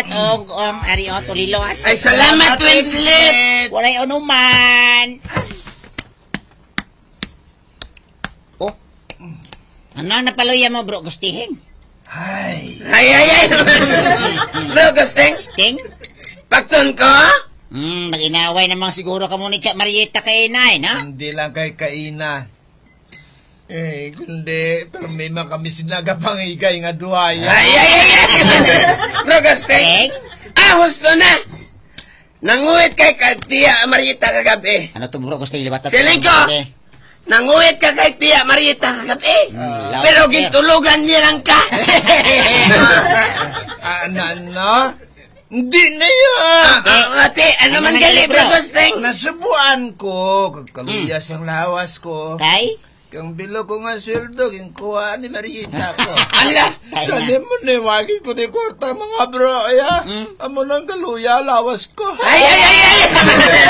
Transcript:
salamat ari tulilot. Ay, salamat, Twin Slip. Walay anuman. Oh. Ano napaluya mo, bro? Gustihing? Ay. Bro, Gusting? Sting? Pagtun ko? Nag-inaway naman siguro ka mo ni Tia Marieta kay Inay, no? Hindi lang kay Kaina. Kundi, pero may mga kami sinagapangigay nga duwaya. Bro, Gusting? Husto na. Nanguwit kay Tia Marieta kagabi. Ano to, bro? Gustihing libat at Siling ko! Nanguwit ka kay Tia Marieta kagabi. Pero gintulugan niya lang ka. Ano? Hindi na yun! Ate, ano man gali, bro, Gusting? Nasubuan ko. Kaluyas ang lawas ko. Kay? Kang bilo ko nga sweldo, ginkuha ni Marieta ko. Ala! Kani mo niwagin ko ni Korta mga bro, Amo nang kaluya, lawas ko. Ay!